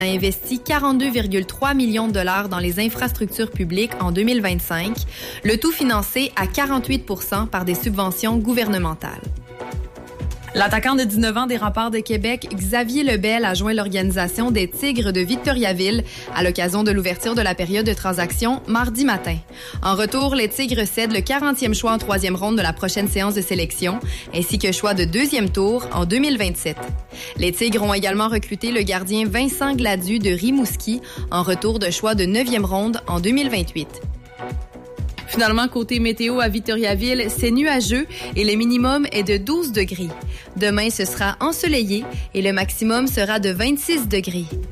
a investi 42,3 millions de dollars dans les infrastructures publiques en 2025, le tout financé à 48% par des subventions gouvernementales. L'attaquant de 19 ans des Remparts de Québec, Xavier Lebel, a joint l'organisation des Tigres de Victoriaville à l'occasion de l'ouverture de la période de transaction mardi matin. En retour, les Tigres cèdent le 40e choix en 3e ronde de la prochaine séance de sélection, ainsi que choix de 2e tour en 2027. Les Tigres ont également recruté le gardien Vincent Gladu de Rimouski en retour de choix de 9e ronde en 2028. Finalement, côté météo à Victoriaville, c'est nuageux et le minimum est de 12 degrés. Demain, ce sera ensoleillé et le maximum sera de 26 degrés.